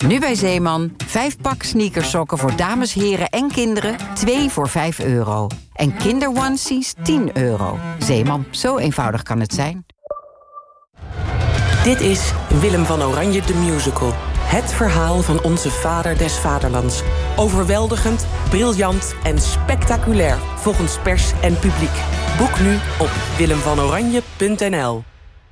Nu bij Zeeman, 5 pak sneakersokken voor dames, heren en kinderen, 2 voor €5. En kinderonesies €10. Zeeman, zo eenvoudig kan het zijn. Dit is Willem van Oranje de Musical. Het verhaal van onze vader des vaderlands. Overweldigend, briljant en spectaculair volgens pers en publiek. Boek nu op willemvanoranje.nl.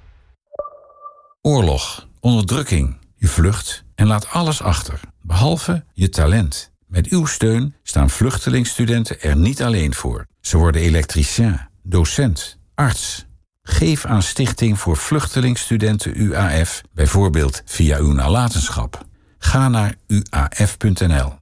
Oorlog, onderdrukking. Je vlucht en laat alles achter, behalve je talent. Met uw steun staan vluchtelingstudenten er niet alleen voor. Ze worden elektricien, docent, arts. Geef aan Stichting voor Vluchtelingstudenten UAF, bijvoorbeeld via uw nalatenschap. Ga naar uaf.nl.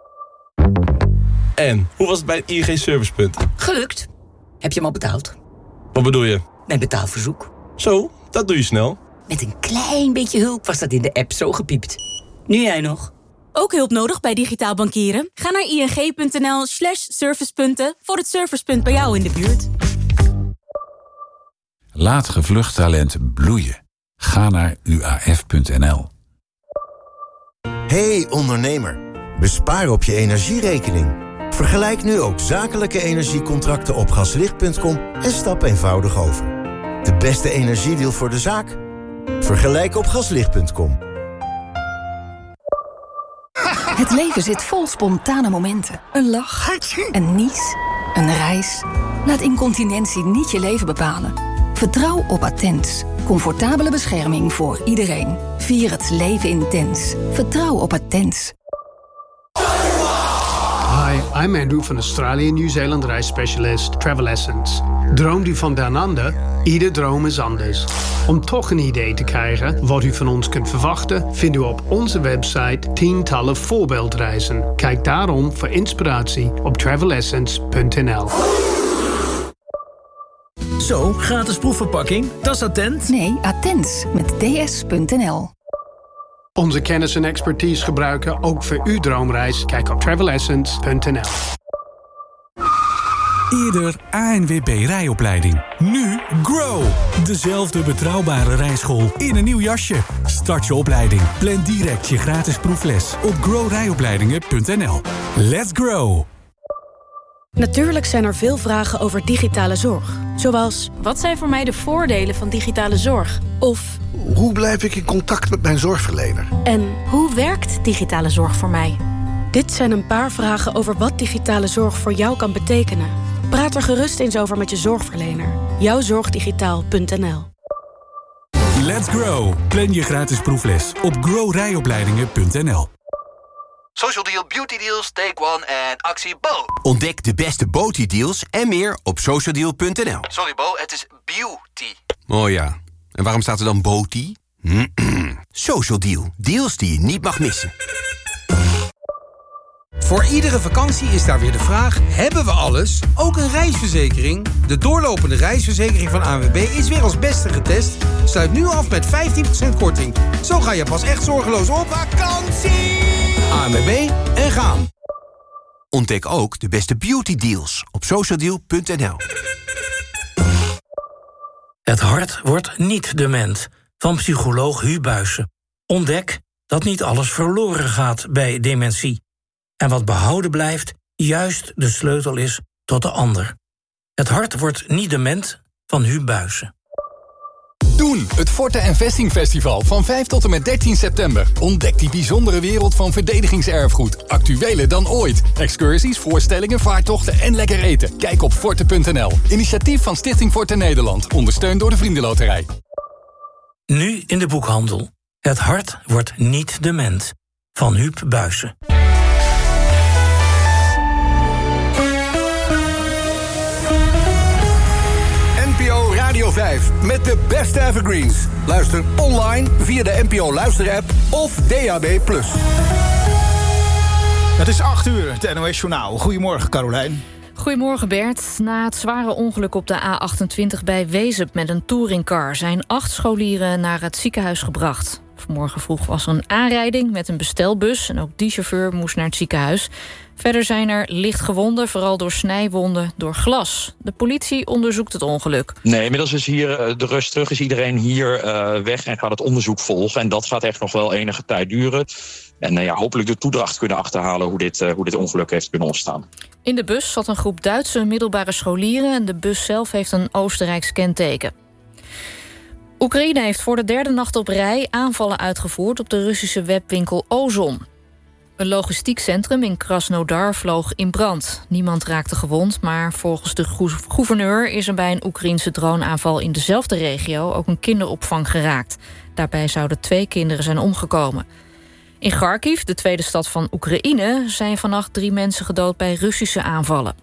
En, hoe was het bij het ING Servicepunt? Gelukt. Heb je hem al betaald? Wat bedoel je? Mijn betaalverzoek. Zo, dat doe je snel. Met een klein beetje hulp was dat in de app zo gepiept. Nu jij nog. Ook hulp nodig bij digitaal bankieren? Ga naar ing.nl/servicepunten voor het servicepunt bij jou in de buurt. Laat gevlucht talent bloeien. Ga naar uaf.nl. Hey ondernemer, bespaar op je energierekening. Vergelijk nu ook zakelijke energiecontracten op gaslicht.com en stap eenvoudig over. De beste energiedeal voor de zaak? Vergelijk op gaslicht.com. Het leven zit vol spontane momenten. Een lach, een nies, een reis. Laat incontinentie niet je leven bepalen. Vertrouw op Attens. Comfortabele bescherming voor iedereen. Vier het leven intens. Vertrouw op Attens. Hi, I'm Andrew van Australië Nieuw-Zeeland reisspecialist Travel Essence. Droomt u van down under? Ieder droom is anders. Om toch een idee te krijgen wat u van ons kunt verwachten, vindt u op onze website tientallen voorbeeldreizen. Kijk daarom voor inspiratie op travelessence.nl. Zo, gratis proefverpakking. Dat is Attent? Nee, Attens met ds.nl. Onze kennis en expertise gebruiken ook voor uw droomreis. Kijk op travelessence.nl. Eerder ANWB rijopleiding. Nu Grow. Dezelfde betrouwbare rijschool in een nieuw jasje. Start je opleiding. Plan direct je gratis proefles op growrijopleidingen.nl. Let's grow. Natuurlijk zijn er veel vragen over digitale zorg. Zoals, wat zijn voor mij de voordelen van digitale zorg? Of, hoe blijf ik in contact met mijn zorgverlener? En hoe werkt digitale zorg voor mij? Dit zijn een paar vragen over wat digitale zorg voor jou kan betekenen. Praat er gerust eens over met je zorgverlener. Jouwzorgdigitaal.nl. Let's grow. Plan je gratis proefles op growrijopleidingen.nl. Social Deal, Beauty Deals, Take One en actie Bo. Ontdek de beste Beauty-deals en meer op socialdeal.nl. Sorry Bo, het is beauty. Oh ja, en waarom staat er dan Beauty? Social Deal, deals die je niet mag missen. Voor iedere vakantie is daar weer de vraag, hebben we alles? Ook een reisverzekering? De doorlopende reisverzekering van ANWB is weer als beste getest. Sluit nu af met 15% korting. Zo ga je pas echt zorgeloos op vakantie! ANWB en gaan. Ontdek ook de beste beauty deals op socialdeal.nl. Het hart wordt niet dement. Van psycholoog Huub Buijsen. Ontdek dat niet alles verloren gaat bij dementie. En wat behouden blijft, juist de sleutel is tot de ander. Het hart wordt niet dement van Huub Buijsen. Doen, het Forte en Vesting Festival van 5 tot en met 13 september. Ontdek die bijzondere wereld van verdedigingserfgoed. Actueler dan ooit. Excursies, voorstellingen, vaartochten en lekker eten. Kijk op forte.nl. Initiatief van Stichting Forte Nederland. Ondersteund door de Vriendenloterij. Nu in de boekhandel. Het hart wordt niet dement van Huub Buijsen. NPO Radio 5 met de beste evergreens. Luister online via de NPO Luister-app of DAB+. Het is 8 uur, het NOS Journaal. Goedemorgen, Carolijn. Goedemorgen Bert. Na het zware ongeluk op de A28 bij Wezep met een touringcar zijn 8 scholieren naar het ziekenhuis gebracht. Vanmorgen vroeg was er een aanrijding met een bestelbus en ook die chauffeur moest naar het ziekenhuis. Verder zijn er licht gewonden, vooral door snijwonden door glas. De politie onderzoekt het ongeluk. Nee, inmiddels is hier de rust terug, is iedereen hier weg en gaat het onderzoek volgen. En dat gaat echt nog wel enige tijd duren. En hopelijk de toedracht kunnen achterhalen hoe dit ongeluk heeft kunnen ontstaan. In de bus zat een groep Duitse middelbare scholieren en de bus zelf heeft een Oostenrijks kenteken. Oekraïne heeft voor de derde nacht op rij aanvallen uitgevoerd op de Russische webwinkel Ozon. Een logistiek centrum in Krasnodar vloog in brand. Niemand raakte gewond, maar volgens de gouverneur is er bij een Oekraïense droneaanval in dezelfde regio ook een kinderopvang geraakt. Daarbij zouden 2 kinderen zijn omgekomen. In Kharkiv, de tweede stad van Oekraïne, zijn vannacht 3 mensen gedood bij Russische aanvallen.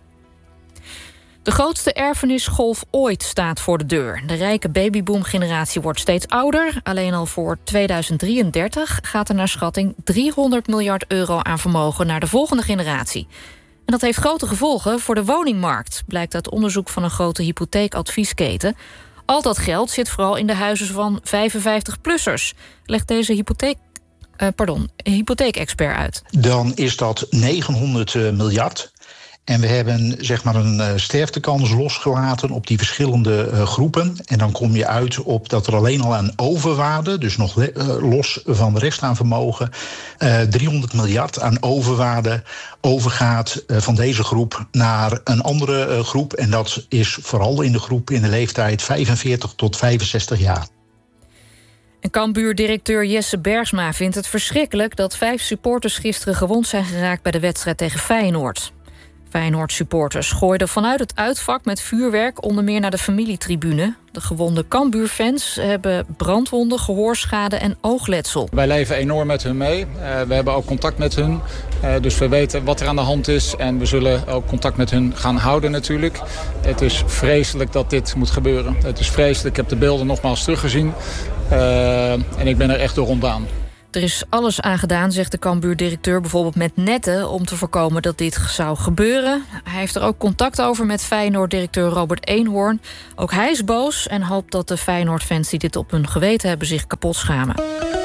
De grootste erfenisgolf ooit staat voor de deur. De rijke babyboom-generatie wordt steeds ouder. Alleen al voor 2033 gaat er naar schatting 300 miljard euro aan vermogen naar de volgende generatie. En dat heeft grote gevolgen voor de woningmarkt, blijkt uit onderzoek van een grote hypotheekadviesketen. Al dat geld zit vooral in de huizen van 55-plussers, legt deze hypotheekexpert uit. Dan is dat 900 miljard. En we hebben zeg maar een sterftekans losgelaten op die verschillende groepen. En dan kom je uit op dat er alleen al aan overwaarde, dus nog los van de rest aan vermogen, 300 miljard aan overwaarde overgaat van deze groep naar een andere groep. En dat is vooral in de groep in de leeftijd 45 tot 65 jaar. En Cambuur-directeur Jesse Bergsma vindt het verschrikkelijk dat 5 supporters gisteren gewond zijn geraakt bij de wedstrijd tegen Feyenoord. Feyenoord-supporters gooiden vanuit het uitvak met vuurwerk onder meer naar de familietribune. De gewonde Cambuur-fans hebben brandwonden, gehoorschade en oogletsel. Wij leven enorm met hun mee. We hebben ook contact met hun. Dus we weten wat er aan de hand is. En we zullen ook contact met hun gaan houden natuurlijk. Het is vreselijk dat dit moet gebeuren. Het is vreselijk. Ik heb de beelden nogmaals teruggezien. En ik ben er echt door ontdaan. Er is alles aan gedaan, zegt de Cambuur-directeur, bijvoorbeeld met netten, om te voorkomen dat dit zou gebeuren. Hij heeft er ook contact over met Feyenoord-directeur Robert Eenhoorn. Ook hij is boos en hoopt dat de Feyenoord-fans die dit op hun geweten hebben zich kapot schamen.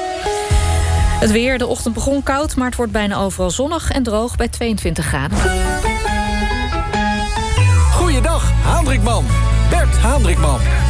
Het weer, de ochtend begon koud, maar het wordt bijna overal zonnig en droog bij 22 graden. Goeiedag, Haandrikman. Bert Haandrikman.